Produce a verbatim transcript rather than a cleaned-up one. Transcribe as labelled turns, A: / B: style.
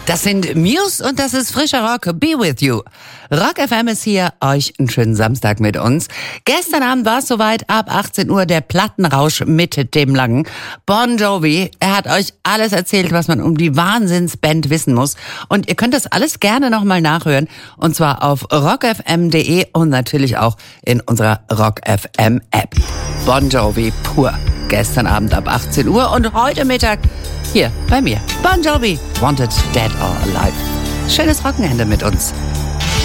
A: Das sind Muse und das ist frischer Rock. Be With You. Rock F M ist hier. Euch einen schönen Samstag mit uns. Gestern Abend war es soweit. Ab achtzehn Uhr der Plattenrausch mit dem Langen. Bon Jovi. Er hat euch alles erzählt, was man um die Wahnsinnsband wissen muss. Und ihr könnt das alles gerne nochmal nachhören. Und zwar auf rock f m punkt d e und natürlich auch in unserer Rock F M App. Bon Jovi pur. Gestern Abend ab achtzehn Uhr und heute Mittag hier bei mir. Bon Jovi, Wanted, Dead or Alive. Schönes Wochenende mit uns.